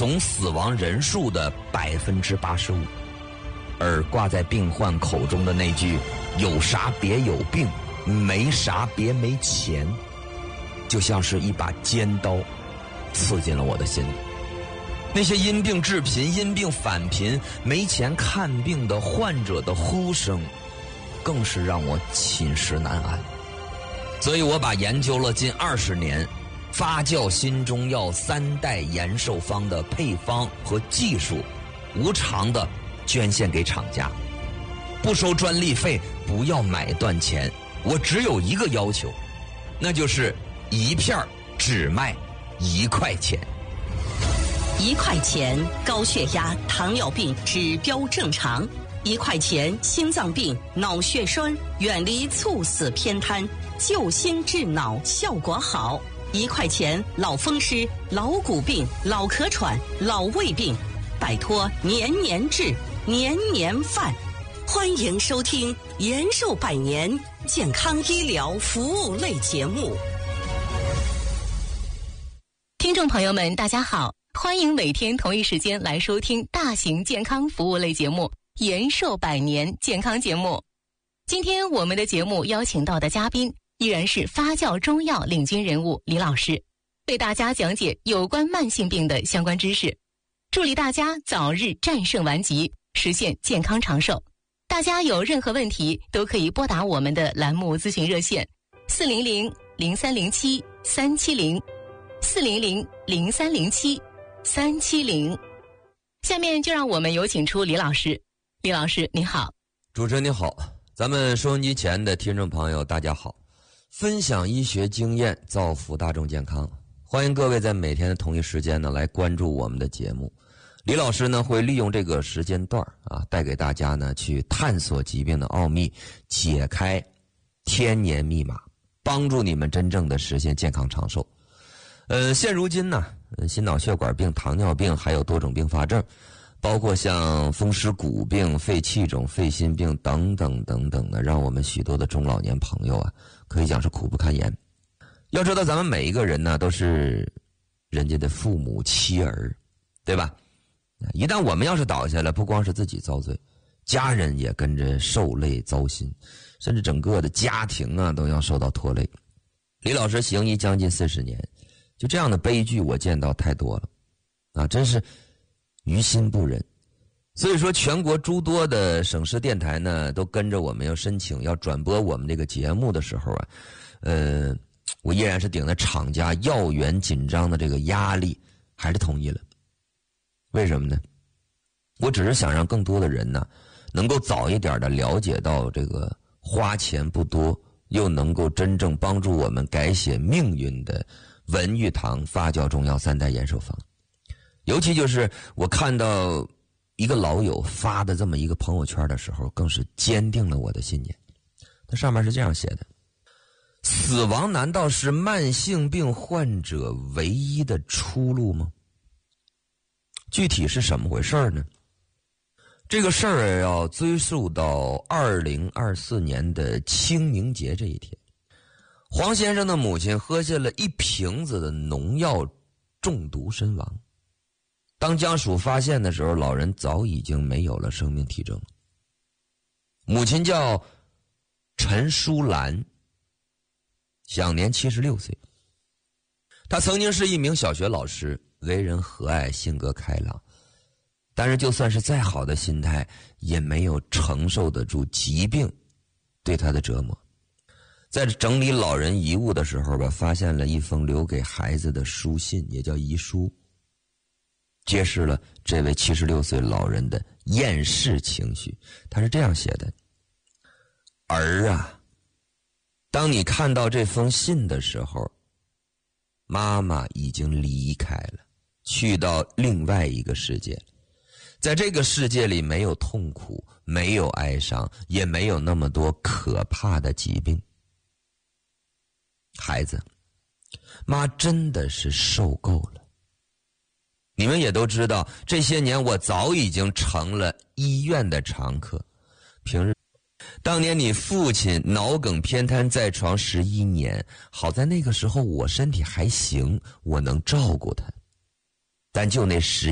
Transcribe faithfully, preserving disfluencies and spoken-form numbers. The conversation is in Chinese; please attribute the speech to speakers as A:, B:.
A: 总死亡人数的百分之八十五。而挂在病患口中的那句“有啥别有病，没啥别没钱”，就像是一把尖刀，刺进了我的心里。那些因病致贫、因病返贫、没钱看病的患者的呼声，更是让我寝食难安。所以我把研究了近二十年发酵新中药三代延寿方的配方和技术，无偿的捐献给厂家，不收专利费，不要买断钱。我只有一个要求，那就是一片只卖一块钱。
B: 一块钱高血压、糖尿病指标正常；一块钱心脏病、脑血栓远离猝死偏瘫，救心治脑效果好；一块钱老风湿、老骨病、老咳喘、老胃病，摆脱年年治、年年犯。欢迎收听延寿百年健康医疗服务类节目。
C: 听众朋友们，大家好，欢迎每天同一时间来收听大型健康服务类节目延寿百年健康节目。今天我们的节目邀请到的嘉宾依然是发酵中药领军人物李老师，为大家讲解有关慢性病的相关知识，助力大家早日战胜顽疾，实现健康长寿。大家有任何问题都可以拨打我们的栏目咨询热线四零零零三零七三七零四零零零三零七三七零。下面就让我们有请出李老师。李老师您好。
A: 主持人您好，咱们收音机前的听众朋友大家好。分享医学经验，造福大众健康，欢迎各位在每天的同一时间呢来关注我们的节目。李老师呢会利用这个时间段啊，带给大家呢去探索疾病的奥秘，解开天年密码，帮助你们真正的实现健康长寿。呃，现如今呢，心脑血管病、糖尿病还有多种并发症，包括像风湿骨病、肺气肿、肺心病等等等等的，让我们许多的中老年朋友啊，可以讲是苦不堪言。要知道，咱们每一个人呢，都是人家的父母妻儿，对吧？一旦我们要是倒下来，不光是自己遭罪，家人也跟着受累糟心，甚至整个的家庭啊都要受到拖累。李老师行医将近四十年，就这样的悲剧我见到太多了啊，真是于心不忍。所以说全国诸多的省市电台呢都跟着我们要申请要转播我们这个节目的时候啊，呃我依然是顶着厂家药源紧张的这个压力还是同意了。为什么呢？我只是想让更多的人呢能够早一点的了解到这个花钱不多又能够真正帮助我们改写命运的文玉堂发酵中药三代延寿方。尤其就是我看到一个老友发的这么一个朋友圈的时候，更是坚定了我的信念。它上面是这样写的：死亡难道是慢性病患者唯一的出路吗？具体是什么回事呢？这个事儿要追溯到二零二四年的清明节这一天，黄先生的母亲喝下了一瓶子的农药中毒身亡。当家属发现的时候，老人早已经没有了生命体征。母亲叫陈淑兰，享年七十六岁。她曾经是一名小学老师，为人和蔼，性格开朗，但是就算是再好的心态，也没有承受得住疾病对她的折磨。在整理老人遗物的时候吧，发现了一封留给孩子的书信，也叫遗书，揭示了这位七十六岁老人的厌世情绪。他是这样写的：儿啊，当你看到这封信的时候，妈妈已经离开了，去到另外一个世界了。在这个世界里没有痛苦，没有哀伤，也没有那么多可怕的疾病。孩子，妈真的是受够了。你们也都知道，这些年我早已经成了医院的常客。平日当年你父亲脑梗偏瘫在床十一年，好在那个时候我身体还行，我能照顾他。但就那十